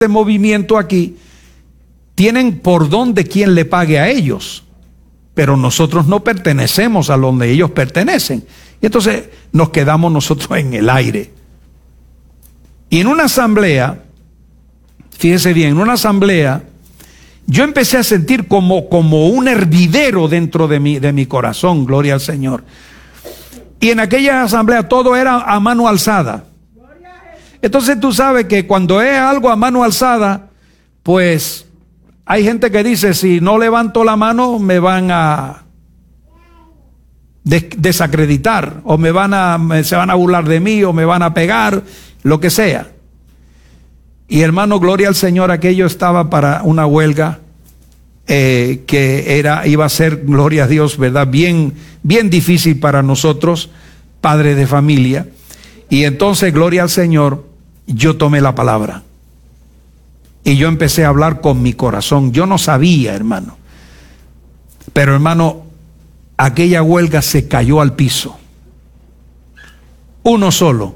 de movimiento aquí, tienen por donde quien le pague a ellos, pero nosotros no pertenecemos a donde ellos pertenecen. Y entonces nos quedamos nosotros en el aire. Y en una asamblea, fíjese bien, en una asamblea, yo empecé a sentir como un hervidero dentro de mi corazón, gloria al Señor. Y en aquella asamblea todo era a mano alzada. Entonces tú sabes que cuando es algo a mano alzada, pues hay gente que dice, si no levanto la mano me van a desacreditar, o se van a burlar de mí, o me van a pegar, lo que sea. Y hermano, gloria al Señor, aquello estaba para una huelga que iba a ser, gloria a Dios, verdad, bien difícil para nosotros, padres de familia. Y entonces, gloria al Señor, yo tomé la palabra y yo empecé a hablar con mi corazón. Yo no sabía, hermano, pero hermano, aquella huelga se cayó al piso. Uno solo,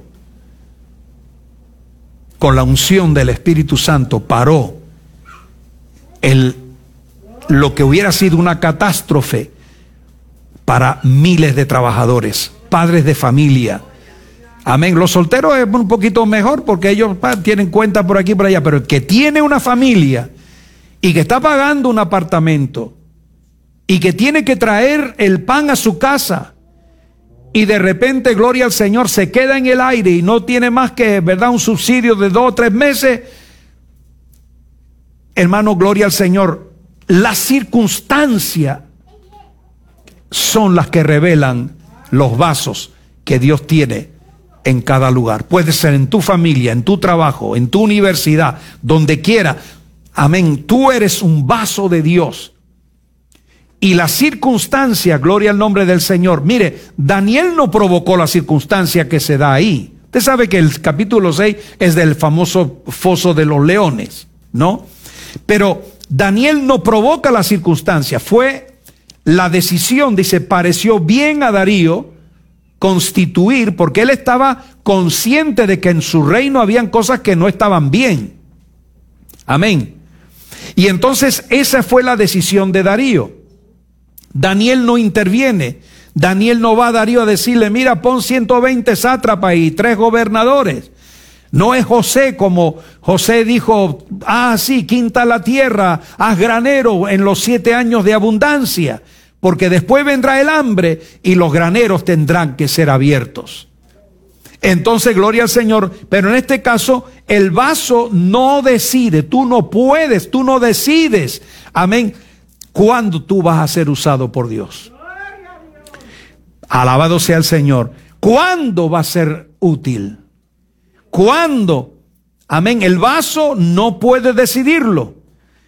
con la unción del Espíritu Santo, paró lo que hubiera sido una catástrofe para miles de trabajadores, padres de familia. Amén. Los solteros es un poquito mejor porque ellos tienen cuenta por aquí y por allá, pero el que tiene una familia y que está pagando un apartamento y que tiene que traer el pan a su casa, y de repente, gloria al Señor, se queda en el aire y no tiene más que, verdad, un subsidio de 2 o 3 meses. Hermano, gloria al Señor, las circunstancias son las que revelan los vasos que Dios tiene en cada lugar. Puede ser en tu familia, en tu trabajo, en tu universidad, donde quiera. Amén. Tú eres un vaso de Dios. Y la circunstancia, gloria al nombre del Señor. Mire, Daniel no provocó la circunstancia que se da ahí. Usted sabe que el capítulo 6 es del famoso foso de los leones, ¿no? Pero Daniel no provoca la circunstancia. Fue la decisión, dice, pareció bien a Darío constituir, porque él estaba consciente de que en su reino habían cosas que no estaban bien. Amén. Y entonces esa fue la decisión de Darío. Daniel no interviene. Daniel no va a Darío a decirle, mira, pon 120 sátrapas y 3 gobernadores. No es José, como José dijo, sí, quinta la tierra, haz granero en los 7 años de abundancia, porque después vendrá el hambre y los graneros tendrán que ser abiertos. Entonces, gloria al Señor, pero en este caso, el vaso no decide, tú no puedes, tú no decides, amén, cuándo tú vas a ser usado por Dios. Alabado sea el Señor. ¿Cuándo va a ser útil? ¿Cuándo? Amén. El vaso no puede decidirlo,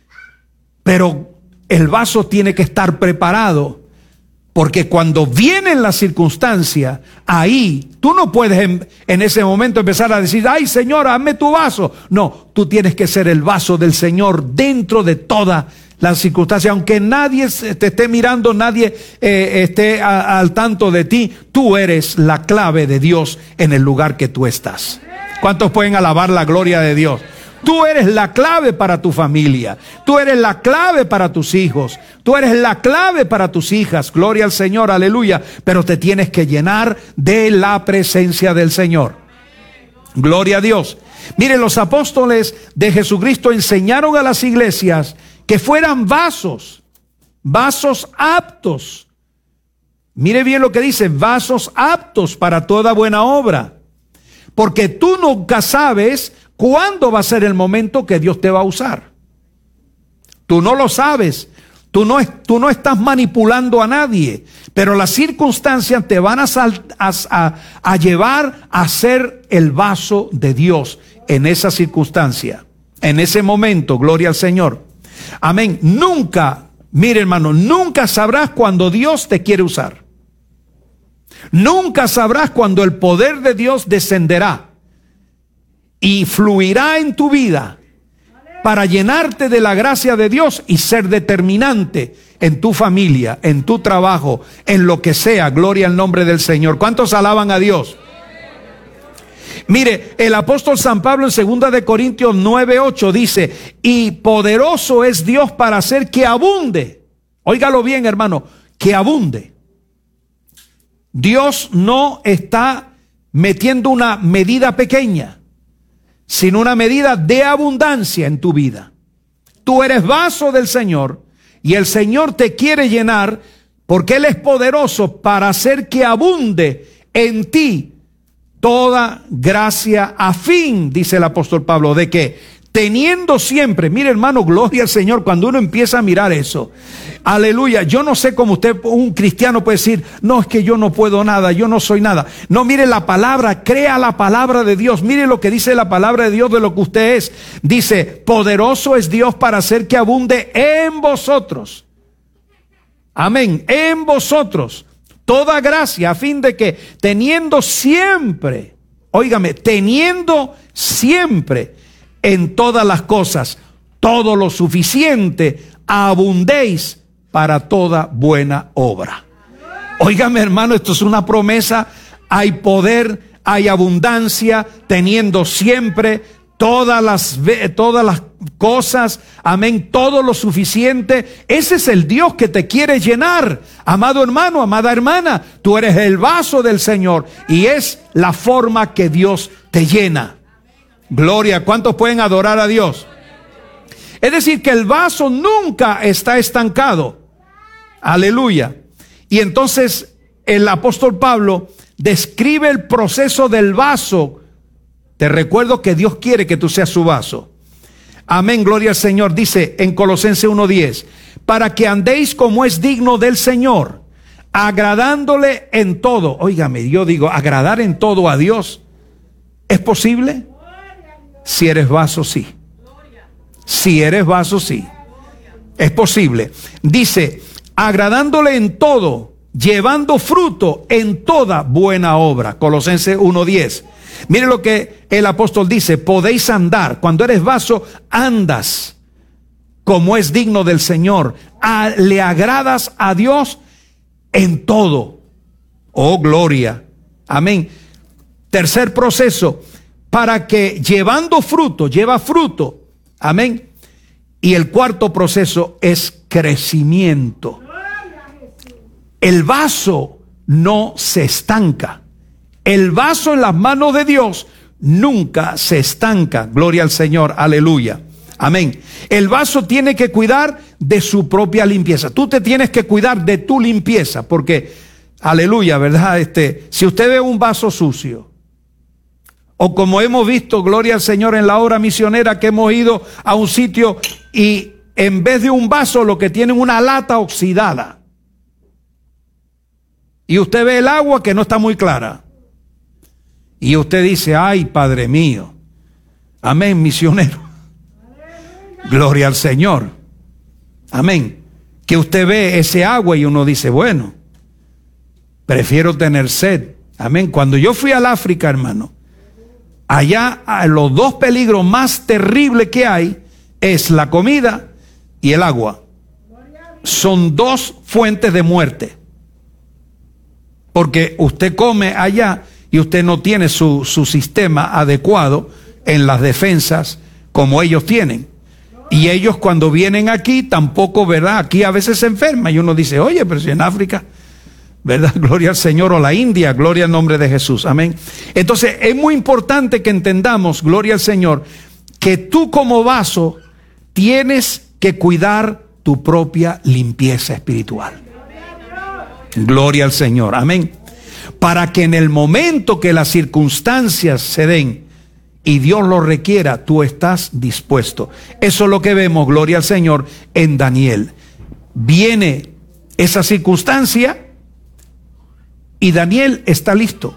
pero el vaso tiene que estar preparado, porque cuando vienen las circunstancias, ahí tú no puedes en ese momento empezar a decir, ay Señor, hazme tu vaso. No, tú tienes que ser el vaso del Señor dentro de toda las circunstancias, aunque nadie te esté mirando, nadie esté al tanto de ti, tú eres la clave de Dios en el lugar que tú estás. ¿Cuántos pueden alabar la gloria de Dios? Tú eres la clave para tu familia, tú eres la clave para tus hijos, tú eres la clave para tus hijas, gloria al Señor, aleluya, pero te tienes que llenar de la presencia del Señor. Gloria a Dios. Miren, los apóstoles de Jesucristo enseñaron a las iglesias que fueran vasos aptos. Mire bien lo que dice, vasos aptos para toda buena obra. Porque tú nunca sabes cuándo va a ser el momento que Dios te va a usar. Tú no lo sabes. Tú no estás manipulando a nadie. Pero las circunstancias te van a llevar a ser el vaso de Dios en esa circunstancia. En ese momento, gloria al Señor. Amén. Nunca, mire hermano, nunca sabrás cuando Dios te quiere usar. Nunca sabrás cuando el poder de Dios descenderá y fluirá en tu vida para llenarte de la gracia de Dios y ser determinante en tu familia, en tu trabajo, en lo que sea. Gloria al nombre del Señor. ¿Cuántos alaban a Dios? Mire, el apóstol San Pablo en 2 de Corintios 9:8 dice, y poderoso es Dios para hacer que abunde. Óigalo bien, hermano, que abunde. Dios no está metiendo una medida pequeña, sino una medida de abundancia en tu vida. Tú eres vaso del Señor y el Señor te quiere llenar porque Él es poderoso para hacer que abunde en ti toda gracia, a fin, dice el apóstol Pablo, de que teniendo siempre, mire hermano, gloria al Señor, cuando uno empieza a mirar eso, aleluya, yo no sé cómo usted, un cristiano puede decir, no, es que yo no puedo nada, yo no soy nada. No, mire la palabra, crea la palabra de Dios, mire lo que dice la palabra de Dios de lo que usted es. Dice, poderoso es Dios para hacer que abunde en vosotros. Amén, en vosotros toda gracia, a fin de que teniendo siempre, óigame, teniendo siempre en todas las cosas todo lo suficiente, abundéis para toda buena obra. Óigame hermano, esto es una promesa. Hay poder, hay abundancia, teniendo siempre todas las cosas, amén, todo lo suficiente. Ese es el Dios que te quiere llenar, amado hermano, amada hermana. Tú eres el vaso del Señor y es la forma que Dios te llena. Gloria, ¿cuántos pueden adorar a Dios? Es decir, que el vaso nunca está estancado. Aleluya. Y entonces el apóstol Pablo describe el proceso del vaso. Te recuerdo que Dios quiere que tú seas su vaso. Amén, gloria al Señor. Dice en Colosenses 1:10, para que andéis como es digno del Señor, agradándole en todo. Óigame, yo digo, agradar en todo a Dios, ¿es posible? Si eres vaso, sí. Si eres vaso, sí. Es posible. Dice, agradándole en todo, llevando fruto en toda buena obra. Colosenses 1:10. Mire lo que el apóstol dice, podéis andar. Cuando eres vaso, andas como es digno del Señor. Le agradas a Dios en todo. Oh, gloria. Amén. Tercer proceso, para que llevando fruto, lleva fruto. Amén. Y el cuarto proceso es crecimiento. El vaso no se estanca. El vaso en las manos de Dios nunca se estanca. Gloria al Señor, aleluya. Amén. El vaso tiene que cuidar de su propia limpieza. Tú te tienes que cuidar de tu limpieza, porque, aleluya, ¿verdad? Si usted ve un vaso sucio, o como hemos visto, gloria al Señor, en la obra misionera que hemos ido a un sitio y en vez de un vaso lo que tienen una lata oxidada. Y usted ve el agua que no está muy clara. Y usted dice, ay, Padre mío. Amén, misionero. Gloria al Señor. Amén. Que usted ve ese agua y uno dice, bueno, prefiero tener sed. Amén. Cuando yo fui al África, hermano, allá los dos peligros más terribles que hay es la comida y el agua. Son dos fuentes de muerte. Porque usted come allá y usted no tiene su sistema adecuado en las defensas como ellos tienen. Y ellos cuando vienen aquí tampoco, ¿verdad? Aquí a veces se enferman y uno dice, oye, pero si en África, ¿verdad? Gloria al Señor, o la India, gloria al nombre de Jesús, amén. Entonces es muy importante que entendamos, gloria al Señor, que tú como vaso tienes que cuidar tu propia limpieza espiritual. Gloria al Señor, amén. Para que en el momento que las circunstancias se den y Dios lo requiera, tú estás dispuesto. Eso es lo que vemos, gloria al Señor, en Daniel. Viene esa circunstancia y Daniel está listo.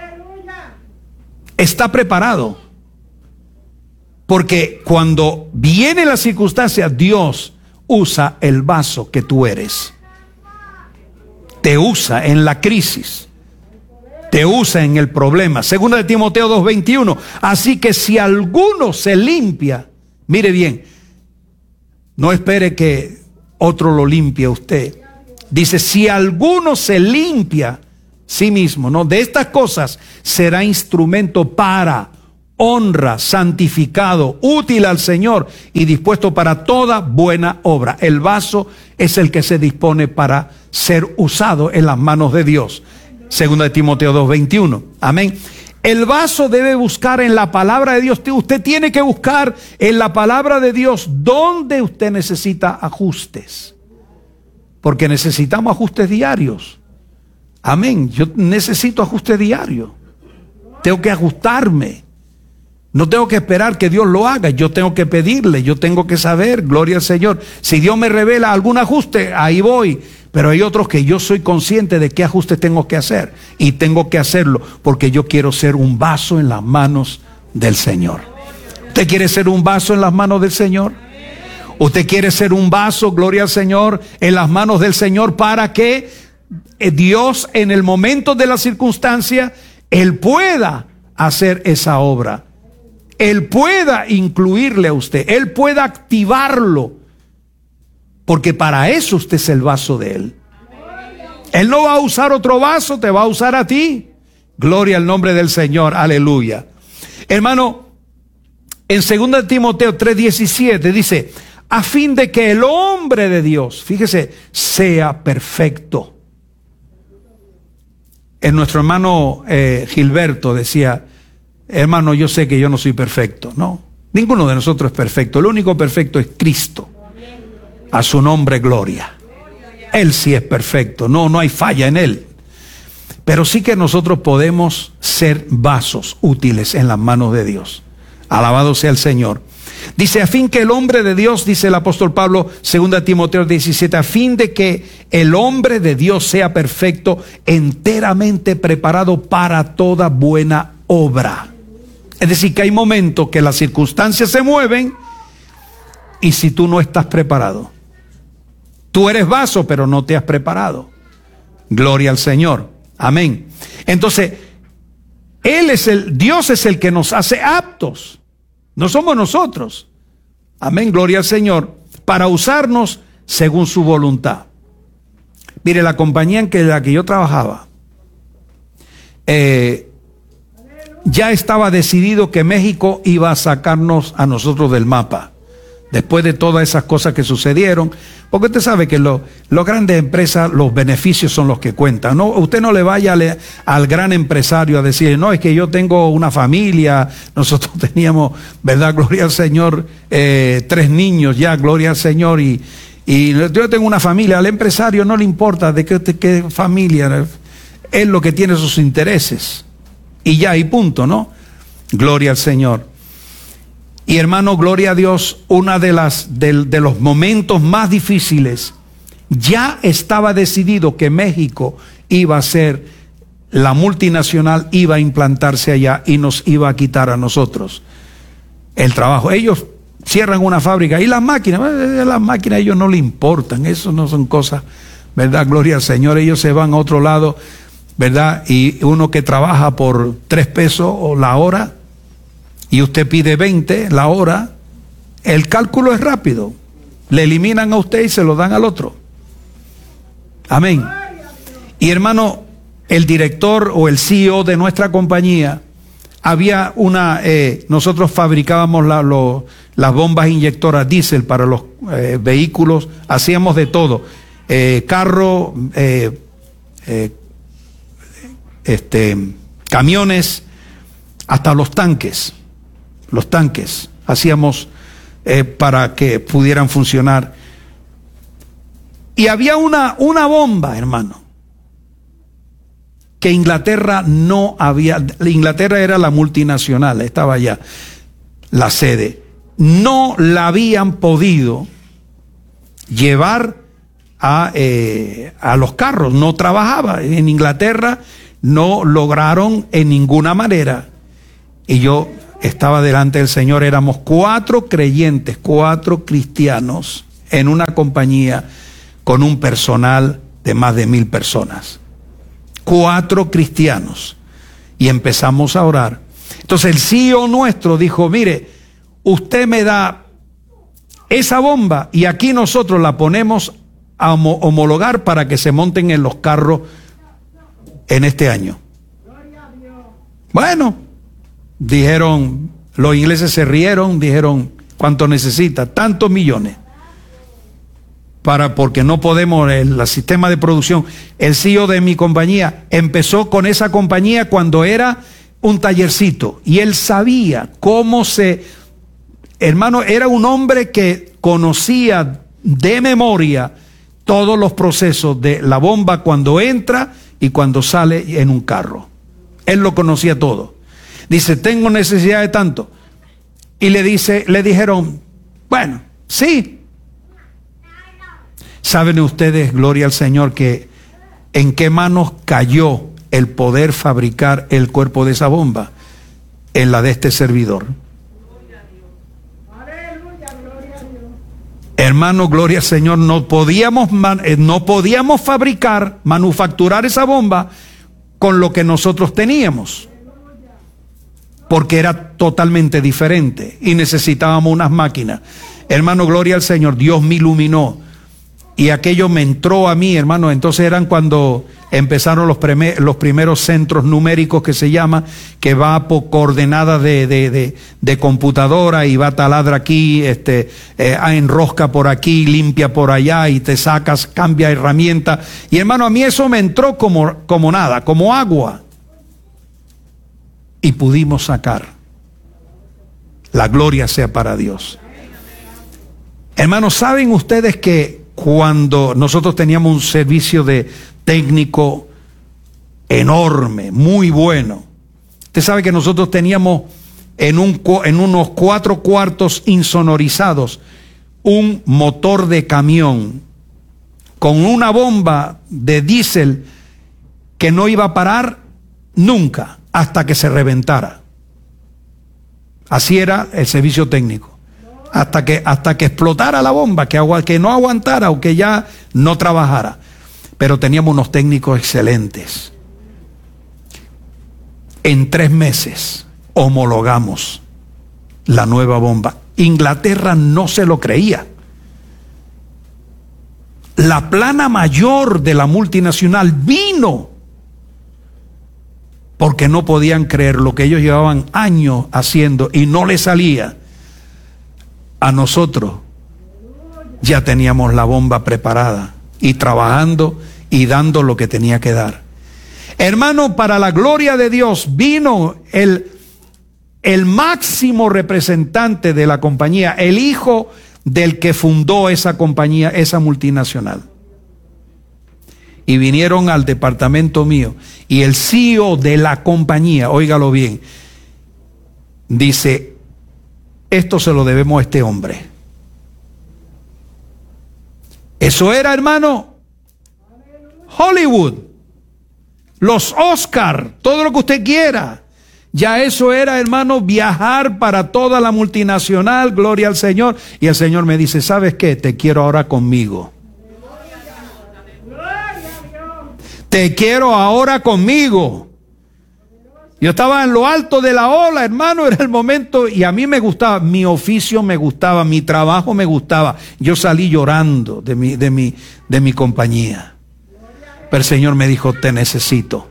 Está preparado. Porque cuando viene la circunstancia, Dios usa el vaso que tú eres. Te usa en la crisis. Te usa en el problema. Segunda de Timoteo 2:21. Así que si alguno se limpia, mire bien, no espere que otro lo limpie a usted. Dice, si alguno se limpia sí mismo, ¿no? De estas cosas será instrumento para honra, santificado, útil al Señor y dispuesto para toda buena obra. El vaso es el que se dispone para ser usado en las manos de Dios. Segunda de Timoteo 2:21. Amén. El vaso debe buscar en la palabra de Dios. Usted tiene que buscar en la palabra de Dios donde usted necesita ajustes. Porque necesitamos ajustes diarios. Amén. Yo necesito ajuste diario. Tengo que ajustarme. No tengo que esperar que Dios lo haga. Yo tengo que pedirle. Yo tengo que saber. Gloria al Señor. Si Dios me revela algún ajuste, ahí voy. Pero hay otros que yo soy consciente de qué ajuste tengo que hacer. Y tengo que hacerlo porque yo quiero ser un vaso en las manos del Señor. ¿Usted quiere ser un vaso en las manos del Señor? ¿Usted quiere ser un vaso, gloria al Señor, en las manos del Señor para que Dios en el momento de la circunstancia, Él pueda hacer esa obra? Él pueda incluirle a usted, Él pueda activarlo, porque para eso usted es el vaso de Él. Él no va a usar otro vaso, te va a usar a ti. Gloria al nombre del Señor, aleluya. Hermano, en 2 Timoteo 3:17 dice, a fin de que el hombre de Dios, fíjese, sea perfecto. Nuestro hermano Gilberto decía, hermano, yo sé que yo no soy perfecto. No, ninguno de nosotros es perfecto. Lo único perfecto es Cristo. A su nombre, gloria. Él sí es perfecto. No hay falla en Él. Pero sí que nosotros podemos ser vasos útiles en las manos de Dios. Alabado sea el Señor. Dice, a fin que el hombre de Dios, dice el apóstol Pablo, 2 Timoteo 17, a fin de que el hombre de Dios sea perfecto, enteramente preparado para toda buena obra. Es decir, que hay momentos que las circunstancias se mueven y si tú no estás preparado, tú eres vaso, pero no te has preparado. Gloria al Señor. Amén. Entonces, Dios es el que nos hace aptos. No somos nosotros. Amén, gloria al Señor. Para usarnos según su voluntad. Mire, la compañía en la que yo trabajaba, ya estaba decidido que México iba a sacarnos a nosotros del mapa. Después de todas esas cosas que sucedieron, porque usted sabe que las grandes empresas, los beneficios son los que cuentan. No, usted no le vaya al gran empresario a decir, no, es que yo tengo una familia, nosotros teníamos, ¿verdad? Gloria al Señor, 3 niños ya, gloria al Señor, y yo tengo una familia. Al empresario no le importa de qué familia, él lo que tiene sus intereses, y ya, y punto, ¿no? Gloria al Señor. Y hermano, gloria a Dios, una de los momentos más difíciles, ya estaba decidido que México iba a ser, la multinacional iba a implantarse allá y nos iba a quitar a nosotros el trabajo. Ellos cierran una fábrica y las máquinas a ellos no les importan, eso no son cosas, ¿verdad? Gloria al Señor, ellos se van a otro lado, ¿verdad? Y uno que trabaja por 3 pesos o la hora, y usted pide 20 la hora, el cálculo es rápido. Le eliminan a usted y se lo dan al otro. Amén. Y hermano, el director o el CEO de nuestra compañía, había nosotros fabricábamos las bombas inyectoras diésel para los vehículos, hacíamos de todo. Carro, camiones, hasta los tanques. Los tanques hacíamos para que pudieran funcionar. Y había una bomba, hermano, que Inglaterra no había. Inglaterra era la multinacional, estaba allá la sede. No la habían podido llevar a los carros, no trabajaba. En Inglaterra no lograron en ninguna manera. Y yo estaba delante del Señor, éramos 4 creyentes, 4 cristianos en una compañía con un personal de más de 1000 personas. 4 cristianos. Y empezamos a orar. Entonces el CEO nuestro dijo, mire, usted me da esa bomba y aquí nosotros la ponemos a homologar para que se monten en los carros en este año. Bueno, dijeron, los ingleses se rieron, dijeron, ¿cuánto necesita? Tantos millones. Porque no podemos, el sistema de producción. El CEO de mi compañía empezó con esa compañía cuando era un tallercito y él sabía cómo hermano, era un hombre que conocía de memoria todos los procesos de la bomba cuando entra y cuando sale en un carro. Él lo conocía todo. Dice, tengo necesidad de tanto. Y le dijeron, bueno, sí. ¿Saben ustedes, gloria al Señor, que en qué manos cayó el poder fabricar el cuerpo de esa bomba? En la de este servidor. Hermano, gloria al Señor, no podíamos manufacturar esa bomba con lo que nosotros teníamos, porque era totalmente diferente y necesitábamos unas máquinas. Hermano, gloria al Señor, Dios me iluminó y aquello me entró a mí, hermano. Entonces eran cuando empezaron los primeros centros numéricos, que se llama, que va por coordenadas de computadora y va taladra aquí, enrosca por aquí, limpia por allá y te sacas, cambia herramienta. Y hermano, a mí eso me entró como nada, como agua. Y pudimos sacar. La gloria sea para Dios. Hermanos, ¿saben ustedes que cuando nosotros teníamos un servicio de técnico enorme, muy bueno? Usted sabe que nosotros teníamos en unos 4 cuartos insonorizados un motor de camión con una bomba de diésel que no iba a parar nunca hasta que se reventara. Así era el servicio técnico. Hasta que explotara la bomba, que no aguantara o que ya no trabajara. Pero teníamos unos técnicos excelentes. En 3 meses homologamos la nueva bomba. Inglaterra no se lo creía. La plana mayor de la multinacional vino porque no podían creer lo que ellos llevaban años haciendo y no les salía. A nosotros ya teníamos la bomba preparada y trabajando y dando lo que tenía que dar. Hermano, para la gloria de Dios vino el máximo representante de la compañía, el hijo del que fundó esa compañía, esa multinacional. Y vinieron al departamento mío y el CEO de la compañía, óigalo bien, dice, esto se lo debemos a este hombre. Eso era, hermano, Hollywood, los Oscar, todo lo que usted quiera. Ya eso era, hermano, viajar para toda la multinacional, gloria al Señor. Y el Señor me dice, ¿sabes qué? Te quiero ahora conmigo. Te quiero ahora conmigo. Yo estaba en lo alto de la ola, hermano, era el momento, y a mí me gustaba, mi oficio me gustaba, mi trabajo me gustaba. Yo salí llorando de mi compañía. Pero el Señor me dijo, te necesito.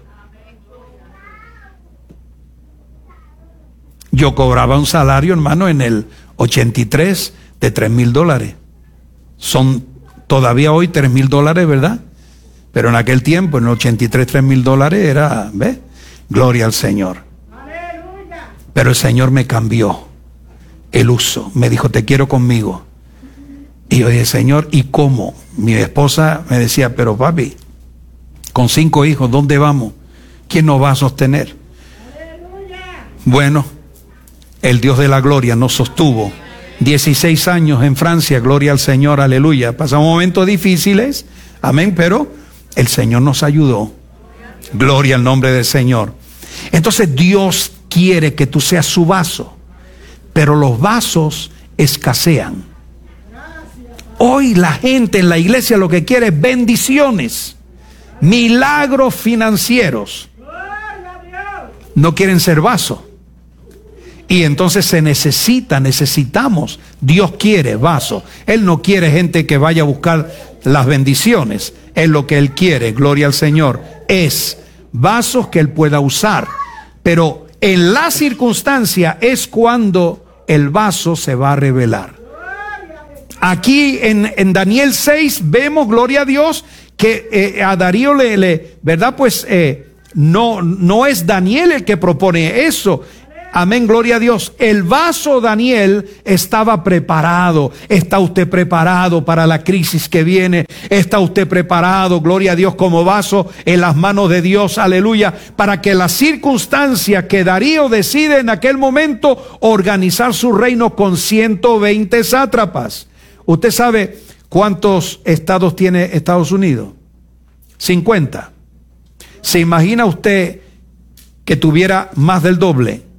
Yo cobraba un salario, hermano, en el 83 de $3,000. Son todavía hoy $3,000, ¿verdad? Pero en aquel tiempo, en el 83, $3,000 era, ¿ves? Gloria al Señor. ¡Aleluya! Pero el Señor me cambió el uso. Me dijo, te quiero conmigo. Y yo dije, Señor, ¿y cómo? Mi esposa me decía, pero papi, con 5 hijos, ¿dónde vamos? ¿Quién nos va a sostener? ¡Aleluya! Bueno, el Dios de la gloria nos sostuvo. 16 años en Francia, gloria al Señor, aleluya. Pasamos momentos difíciles, amén, pero el Señor nos ayudó. Gloria al nombre del Señor. Entonces Dios quiere que tú seas su vaso, pero los vasos escasean. Hoy la gente en la iglesia lo que quiere es bendiciones, milagros financieros. No quieren ser vaso. Y entonces necesitamos. Dios quiere vaso. Él no quiere gente que vaya a buscar las bendiciones. Es lo que Él quiere, gloria al Señor, es vasos que él pueda usar. Pero en la circunstancia es cuando el vaso se va a revelar. Aquí en Daniel 6 vemos, gloria a Dios, que a Darío ¿verdad? Pues no es Daniel el que propone eso. Amén, gloria a Dios. El vaso Daniel estaba preparado. ¿Está usted preparado para la crisis que viene? ¿Está usted preparado, gloria a Dios, como vaso en las manos de Dios? Aleluya. Para que la circunstancia que Darío decide en aquel momento organizar su reino con 120 sátrapas. ¿Usted sabe cuántos estados tiene Estados Unidos? 50. ¿Se imagina usted que tuviera más del doble?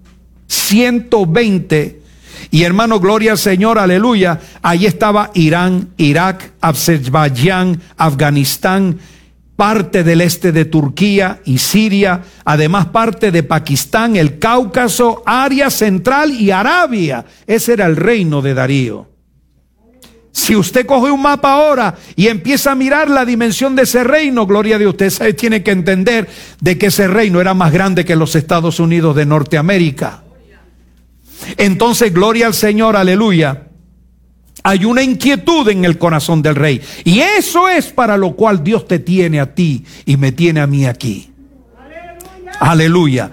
120. Y hermano, gloria al Señor, aleluya. Ahí estaba Irán, Irak, Azerbaiyán, Afganistán, parte del este de Turquía y Siria, además parte de Pakistán, el Cáucaso, área central y Arabia. Ese era el reino de Darío. Si usted coge un mapa ahora y empieza a mirar la dimensión de ese reino, gloria a Dios, usted tiene que entender de que ese reino era más grande que los Estados Unidos de Norteamérica. Entonces, gloria al Señor, aleluya. Hay una inquietud en el corazón del rey. Y eso es para lo cual Dios te tiene a ti y me tiene a mí aquí. Aleluya.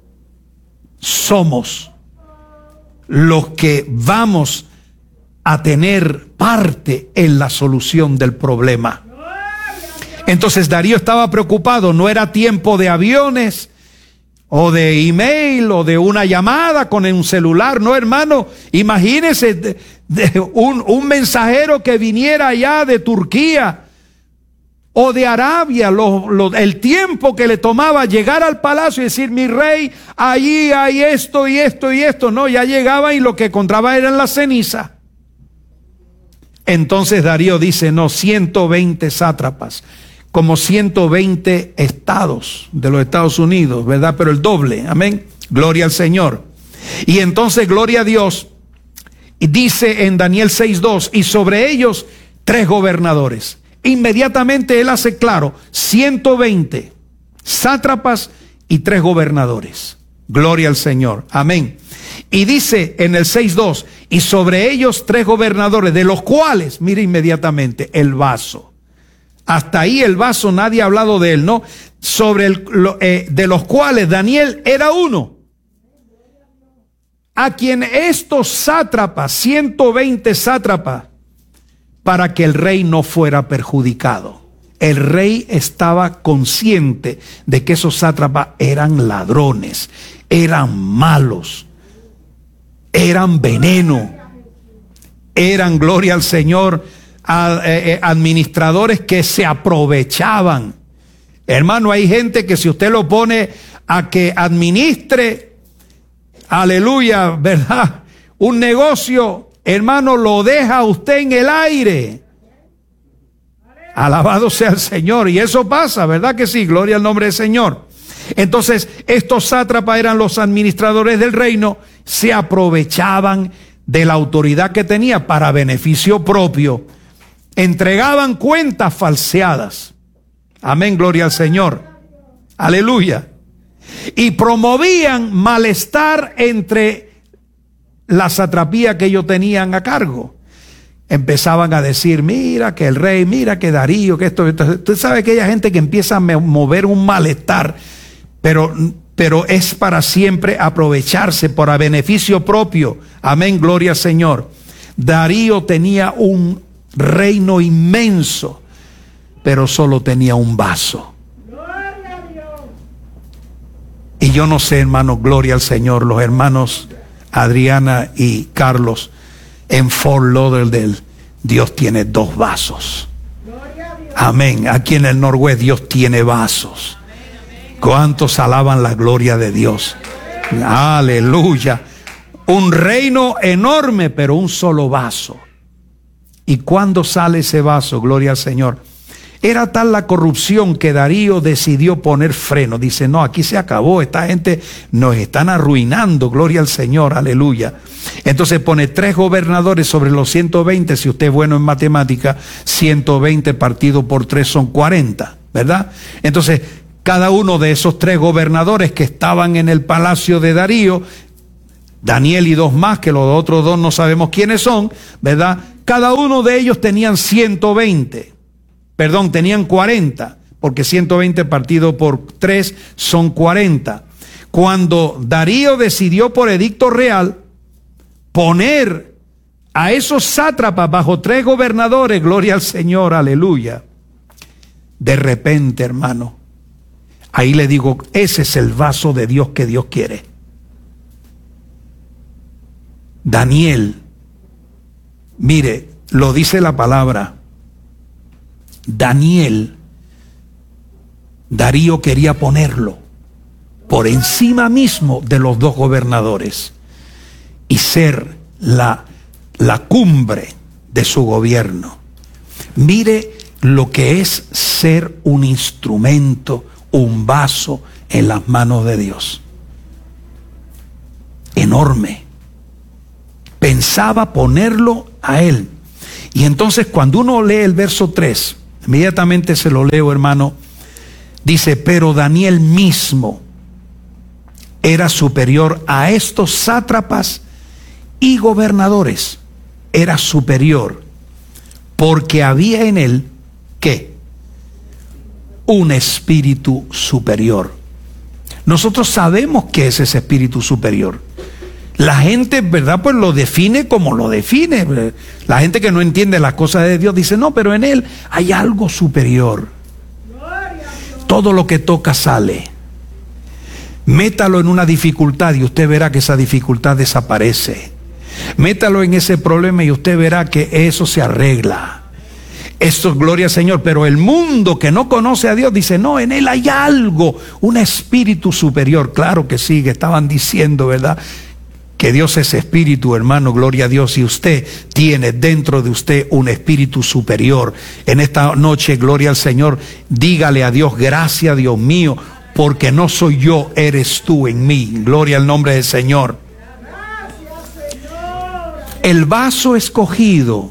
Somos los que vamos a tener parte en la solución del problema. Entonces Darío estaba preocupado. No era tiempo de aviones o de email o de una llamada con un celular. No, hermano, imagínese un mensajero que viniera allá de Turquía o de Arabia, el tiempo que le tomaba llegar al palacio y decir: mi rey, allí hay esto y esto y esto. No, ya llegaba y lo que encontraba eran la ceniza. Entonces Darío dice: no, 120 sátrapas, como 120 estados de los Estados Unidos, ¿verdad? Pero el doble, amén, gloria al Señor. Y entonces, gloria a Dios, dice en Daniel 6:2, y sobre ellos 3 gobernadores. Inmediatamente él hace claro, 120 sátrapas y 3 gobernadores. Gloria al Señor, amén. Y dice en el 6:2, y sobre ellos 3 gobernadores, de los cuales, mire inmediatamente, el vaso. Hasta ahí el vaso, nadie ha hablado de él, ¿no? De los cuales Daniel era uno. A quien estos sátrapas, 120 sátrapas, para que el rey no fuera perjudicado. El rey estaba consciente de que esos sátrapas eran ladrones, eran malos, eran veneno, eran, gloria al Señor, administradores que se aprovechaban. Hermano, hay gente que si usted lo pone a que administre, aleluya, ¿verdad?, un negocio, hermano, lo deja usted en el aire. Alabado sea el Señor. Y eso pasa, ¿verdad que sí? Gloria al nombre del Señor. Entonces, estos sátrapas eran los administradores del reino, se aprovechaban de la autoridad que tenía para beneficio propio. Entregaban cuentas falseadas. Amén, gloria al Señor. Aleluya. Y promovían malestar entre la satrapía que ellos tenían a cargo. Empezaban a decir: mira que el rey, mira que Darío, que esto. Usted sabe que hay gente que empieza a mover un malestar, pero es para siempre aprovecharse para beneficio propio. Amén, gloria al Señor. Darío tenía un reino inmenso, pero solo tenía un vaso. Y yo no sé, hermano, gloria al Señor, los hermanos Adriana y Carlos en Fort Lauderdale, Dios tiene 2 vasos. Amén. Aquí en el Norwest Dios tiene vasos. ¿Cuántos alaban la gloria de Dios? Aleluya. Un reino enorme, pero un solo vaso. ¿Y cuándo sale ese vaso? Gloria al Señor. Era tal la corrupción que Darío decidió poner freno. Dice: no, aquí se acabó, esta gente nos están arruinando, gloria al Señor, aleluya. Entonces pone 3 gobernadores sobre los 120, si usted es bueno en matemática, 120 partido por 3 son 40, ¿verdad? Entonces cada uno de esos 3 gobernadores que estaban en el palacio de Darío, Daniel y 2 más, que los otros 2 no sabemos quiénes son, ¿verdad? Cada uno de ellos tenían 40, porque 120 partido por 3 son 40. Cuando Darío decidió por edicto real poner a esos sátrapas bajo 3 gobernadores, gloria al Señor, aleluya, de repente, hermano, ahí le digo, ese es el vaso de Dios que Dios quiere. Daniel, mire, lo dice la palabra, Darío quería ponerlo por encima mismo de los 2 gobernadores y ser la cumbre de su gobierno. Mire lo que es ser un instrumento, un vaso en las manos de Dios. Enorme. Pensaba ponerlo a él. Y entonces cuando uno lee el verso 3, inmediatamente se lo leo, hermano, dice, pero Daniel mismo era superior a estos sátrapas y gobernadores. Era superior porque había en él, ¿qué? Un espíritu superior. Nosotros sabemos que es ese espíritu superior. La gente, ¿verdad? Pues lo define como lo define. La gente que no entiende las cosas de Dios dice, no, pero en él hay algo superior. Todo lo que toca sale. Métalo en una dificultad y usted verá que esa dificultad desaparece. Métalo en ese problema y usted verá que eso se arregla. Esto es gloria al Señor. Pero el mundo que no conoce a Dios dice, no, en él hay algo, un espíritu superior. Claro que sí, que estaban diciendo, ¿verdad?, que Dios es espíritu, hermano, gloria a Dios, y usted tiene dentro de usted un espíritu superior. En esta noche, gloria al Señor, dígale a Dios, gracias Dios mío, porque no soy yo, eres tú en mí. Gloria al nombre del Señor. El vaso escogido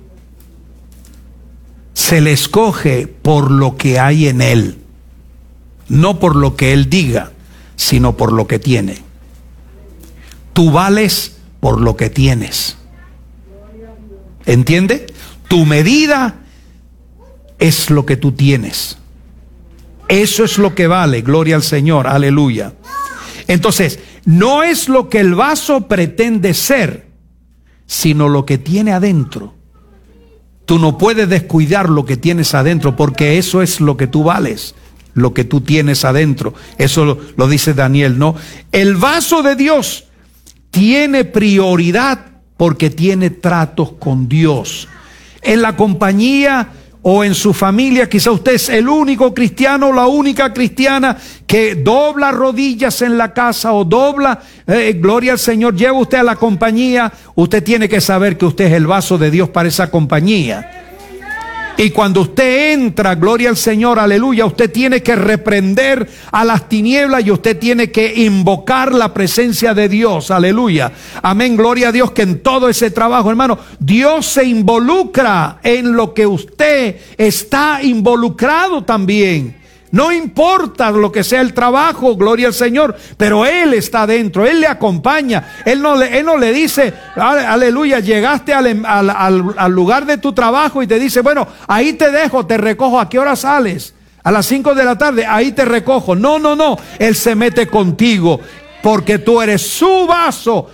se le escoge por lo que hay en él, no por lo que él diga, sino por lo que tiene. Tú vales por lo que tienes. ¿Entiende? Tu medida es lo que tú tienes. Eso es lo que vale, gloria al Señor, aleluya. Entonces, no es lo que el vaso pretende ser, sino lo que tiene adentro. Tú no puedes descuidar lo que tienes adentro, porque eso es lo que tú vales, lo que tú tienes adentro. Eso lo dice Daniel, ¿no? El vaso de Dios tiene prioridad porque tiene tratos con Dios. En la compañía o en su familia, quizá usted es el único cristiano o la única cristiana que dobla rodillas en la casa o dobla, gloria al Señor, lleva usted a la compañía. Usted tiene que saber que usted es el vaso de Dios para esa compañía. Y cuando usted entra, gloria al Señor, aleluya, usted tiene que reprender a las tinieblas y usted tiene que invocar la presencia de Dios, aleluya. Amén, gloria a Dios, que en todo ese trabajo, hermano, Dios se involucra en lo que usted está involucrado también. No importa lo que sea el trabajo, gloria al Señor, pero Él está dentro, Él le acompaña. Él no le dice, aleluya, llegaste al lugar de tu trabajo y te dice, bueno, ahí te dejo, te recojo. ¿A qué hora sales? A las 5 de la tarde, ahí te recojo. No, Él se mete contigo porque tú eres su vaso.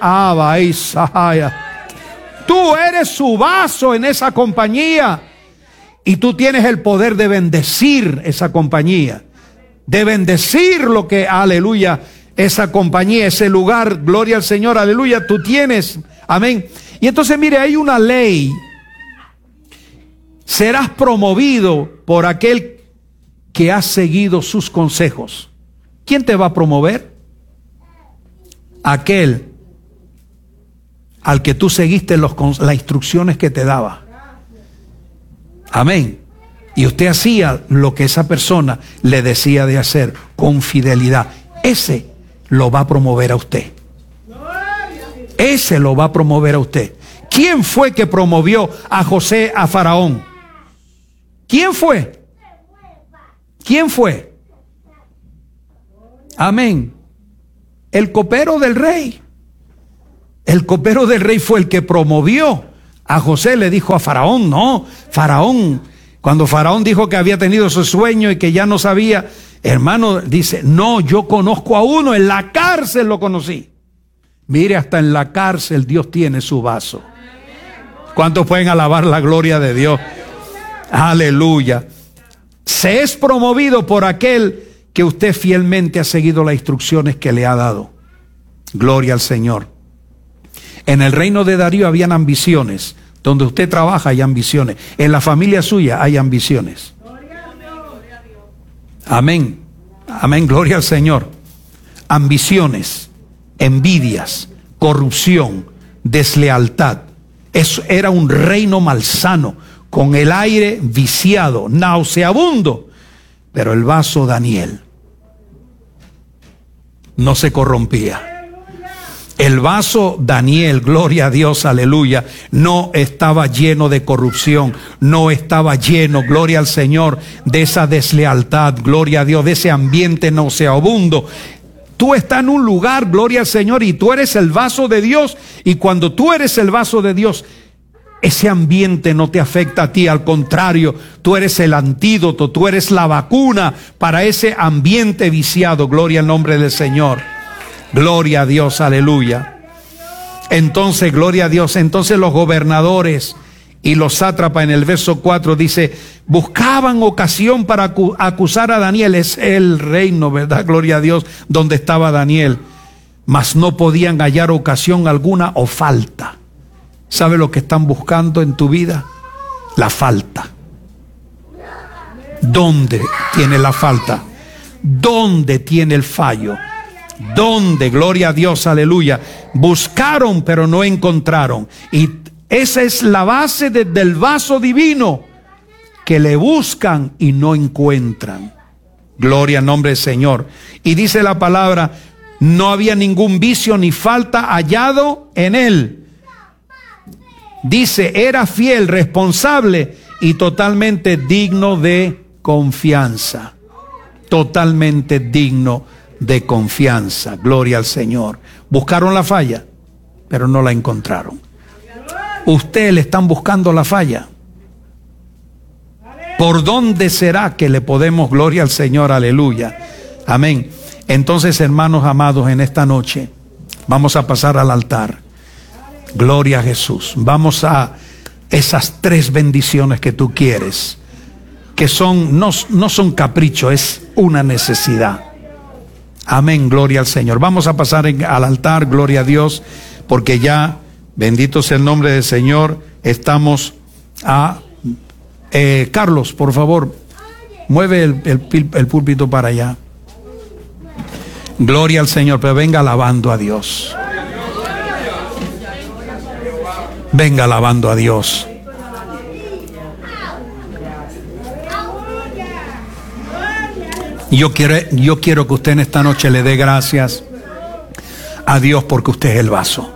Tú eres su vaso en esa compañía. Y tú tienes el poder de bendecir esa compañía, de bendecir lo que, aleluya, esa compañía, ese lugar, gloria al Señor, aleluya, tú tienes, amén. Y entonces mire, hay una ley: serás promovido por aquel que ha seguido sus consejos. ¿Quién te va a promover? Aquel al que tú seguiste las instrucciones que te daba. Amén. Y usted hacía lo que esa persona le decía de hacer con fidelidad. Ese lo va a promover a usted. Ese lo va a promover a usted. ¿Quién fue que promovió a José a Faraón? ¿Quién fue? ¿Quién fue? Amén. El copero del rey. El copero del rey fue el que promovió a José. Le dijo a Faraón, no, Faraón, cuando Faraón dijo que había tenido ese sueño y que ya no sabía, hermano, dice, no, yo conozco a uno, en la cárcel lo conocí. Mire, hasta en la cárcel Dios tiene su vaso. ¿Cuántos pueden alabar la gloria de Dios? Aleluya. Se es promovido por aquel que usted fielmente ha seguido las instrucciones que le ha dado. Gloria al Señor. En el reino de Darío habían ambiciones. Donde usted trabaja hay ambiciones. En la familia suya hay ambiciones. Amén. Amén. Gloria al Señor. Ambiciones, envidias, corrupción, deslealtad. Eso era un reino malsano, con el aire viciado, nauseabundo. Pero el vaso Daniel no se corrompía. El vaso Daniel, gloria a Dios, aleluya, no estaba lleno de corrupción, no estaba lleno, gloria al Señor, de esa deslealtad, gloria a Dios, de ese ambiente nauseabundo. Tú estás en un lugar, gloria al Señor, y tú eres el vaso de Dios, y cuando tú eres el vaso de Dios, ese ambiente no te afecta a ti, al contrario, tú eres el antídoto, tú eres la vacuna para ese ambiente viciado, gloria al nombre del Señor. Gloria a Dios, aleluya. Entonces, gloria a Dios, entonces los gobernadores y los sátrapas, en el verso 4 dice, buscaban ocasión para acusar a Daniel. Es el reino, ¿verdad? Gloria a Dios, donde estaba Daniel. Mas no podían hallar ocasión alguna o falta. ¿Sabe lo que están buscando en tu vida? La falta. ¿Dónde tiene la falta? ¿Dónde tiene el fallo? ¿Dónde? Gloria a Dios, aleluya. Buscaron pero no encontraron. Y esa es la base del vaso divino, que le buscan y no encuentran. Gloria al nombre del Señor. Y dice la palabra, no había ningún vicio ni falta hallado en él. Dice, era fiel, responsable y totalmente digno de confianza. Totalmente digno de confianza. Gloria al Señor. Buscaron la falla, pero no la encontraron. Usted le están buscando la falla. ¿Por dónde será que le podemos, gloria al Señor, aleluya? Amén. Entonces, hermanos amados, en esta noche vamos a pasar al altar. Gloria a Jesús. Vamos a esas 3 bendiciones que tú quieres, que son no son capricho, es una necesidad. Amén, gloria al Señor. Vamos a pasar al altar, gloria a Dios, porque ya, bendito sea el nombre del Señor, estamos a... Carlos, por favor, mueve el púlpito para allá. Gloria al Señor, pero venga alabando a Dios. Venga alabando a Dios. Yo quiero que usted en esta noche le dé gracias a Dios porque usted es el vaso.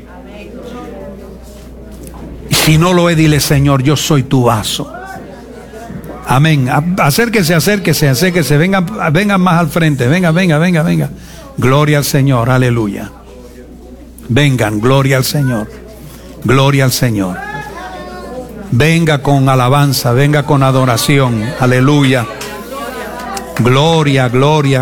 Si no lo es, dile, Señor, yo soy tu vaso. Amén. Acérquese. Vengan más al frente. Venga. Gloria al Señor, aleluya. Vengan, gloria al Señor. Gloria al Señor. Venga con alabanza, venga con adoración. Aleluya. Gloria.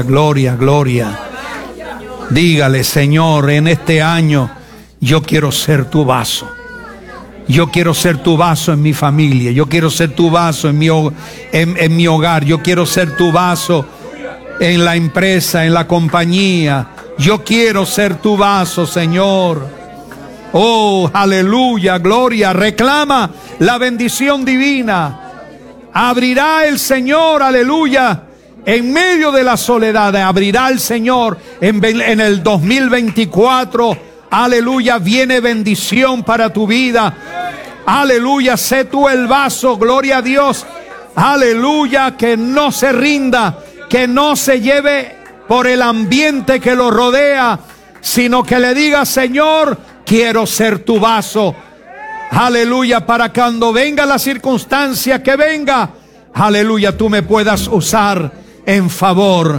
Dígale, Señor, en este año yo quiero ser tu vaso. Yo quiero ser tu vaso en mi familia. Yo quiero ser tu vaso en mi hogar. Yo quiero ser tu vaso en la empresa, en la compañía. Yo quiero ser tu vaso, Señor. Oh, aleluya, gloria. Reclama la bendición divina. Abrirá el Señor, aleluya. En medio de la soledad, abrirá el Señor en el 2024. Aleluya, viene bendición para tu vida. Aleluya, sé tú el vaso, gloria a Dios. Aleluya, que no se rinda, que no se lleve por el ambiente que lo rodea, sino que le diga, Señor, quiero ser tu vaso. Aleluya, para cuando venga la circunstancia que venga, aleluya, tú me puedas usar en favor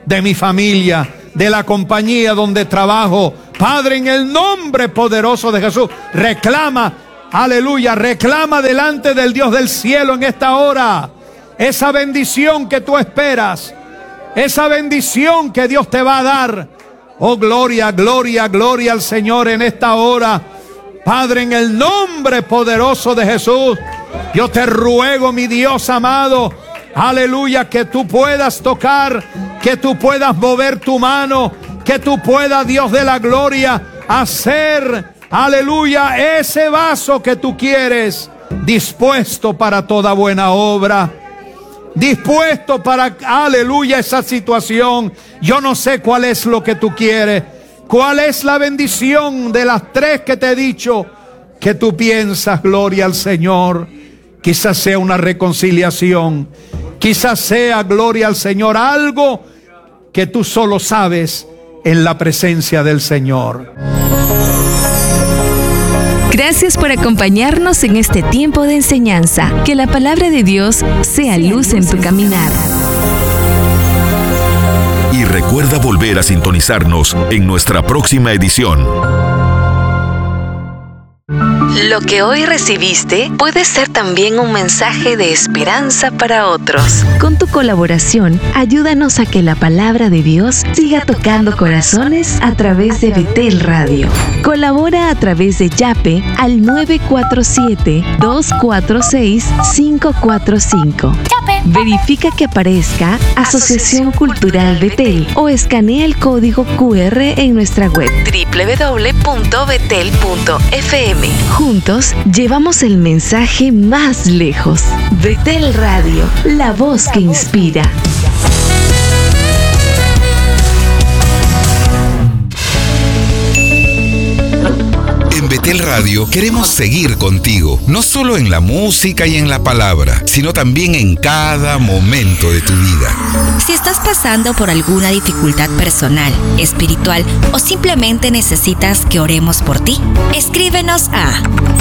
de mi familia, de la compañía donde trabajo. Padre, en el nombre poderoso de Jesús, reclama, aleluya, reclama delante del Dios del cielo en esta hora esa bendición que tú esperas, esa bendición que Dios te va a dar. Oh, gloria, gloria, gloria al Señor en esta hora. Padre, en el nombre poderoso de Jesús, yo te ruego, mi Dios amado, aleluya, que tú puedas tocar, que tú puedas mover tu mano, que tú puedas, Dios de la gloria, hacer, aleluya, ese vaso que tú quieres, dispuesto para toda buena obra, dispuesto para, aleluya, esa situación. Yo no sé cuál es lo que tú quieres, cuál es la bendición de las tres que te he dicho que tú piensas, gloria al Señor. Quizás sea una reconciliación, quizás sea, gloria al Señor, algo que tú solo sabes en la presencia del Señor. Gracias por acompañarnos en este tiempo de enseñanza. Que la palabra de Dios sea luz en tu caminar. Y recuerda volver a sintonizarnos en nuestra próxima edición. Lo que hoy recibiste puede ser también un mensaje de esperanza para otros. Con tu colaboración, ayúdanos a que la palabra de Dios siga tocando corazones a través de Betel Radio. Colabora a través de Yape al 947-246-545. Verifica que aparezca Asociación Cultural Betel o escanea el código QR en nuestra web www.betel.fm. Juntos llevamos el mensaje más lejos. Betel Radio, la voz que inspira. En Betel Radio queremos seguir contigo, no solo en la música y en la palabra, sino también en cada momento de tu vida. Si estás pasando por alguna dificultad personal, espiritual o simplemente necesitas que oremos por ti, escríbenos a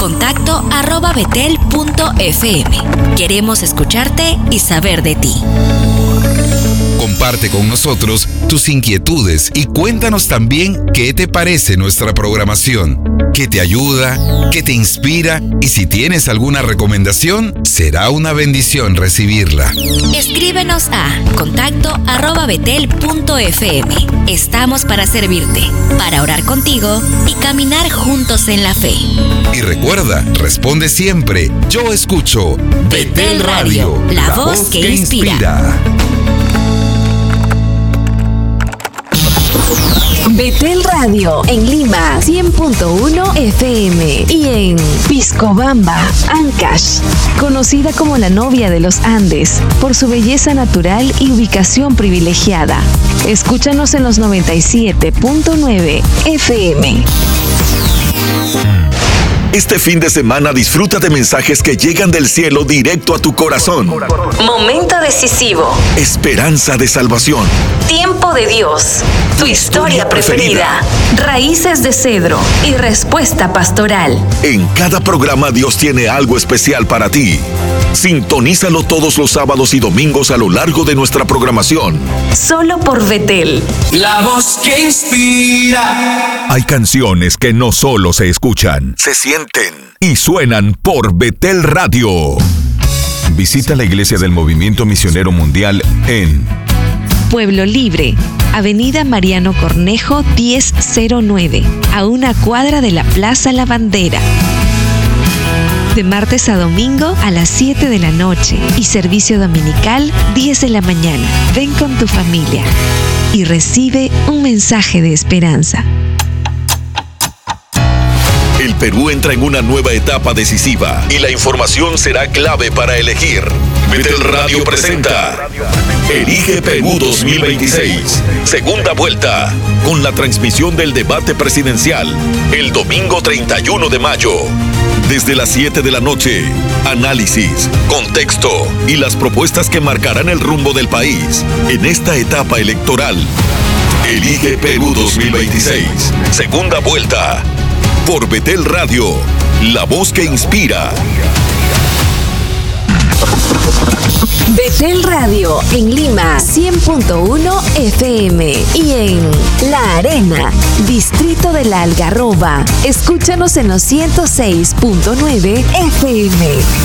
contacto@betel.fm. Queremos escucharte y saber de ti. Comparte con nosotros tus inquietudes y cuéntanos también qué te parece nuestra programación, qué te ayuda, qué te inspira, y si tienes alguna recomendación, será una bendición recibirla. Escríbenos a contacto@betel.fm. Estamos para servirte, para orar contigo y caminar juntos en la fe. Y recuerda, responde siempre: yo escucho Betel Radio, la voz que inspira. Betel Radio en Lima 100.1 FM y en Piscobamba, Ancash, conocida como la novia de los Andes por su belleza natural y ubicación privilegiada. Escúchanos en los 97.9 FM. Este fin de semana disfruta de mensajes que llegan del cielo directo a tu corazón. Momento decisivo. Esperanza de salvación. Tiempo de Dios. Tu historia preferida. Raíces de cedro y respuesta pastoral. En cada programa Dios tiene algo especial para ti. Sintonízalo todos los sábados y domingos a lo largo de nuestra programación. Solo por Betel. La voz que inspira. Hay canciones que no solo se escuchan, Se sienten. y suenan por Betel Radio. Visita la Iglesia del Movimiento Misionero Mundial en Pueblo Libre, Avenida Mariano Cornejo 1009, a una cuadra de la Plaza La Bandera. De martes a domingo a las 7 de la noche y servicio dominical 10 de la mañana. Ven con tu familia y recibe un mensaje de esperanza. El Perú entra en una nueva etapa decisiva y la información será clave para elegir. Betel Radio presenta Elige Perú 2026, segunda vuelta, con la transmisión del debate presidencial el domingo 31 de mayo. Desde las 7 de la noche, análisis, contexto y las propuestas que marcarán el rumbo del país en esta etapa electoral. Elige Perú 2026, segunda vuelta. Por Betel Radio, la voz que inspira. Betel Radio en Lima 100.1 FM y en La Arena, Distrito de la Algarroba. Escúchanos en los 106.9 FM.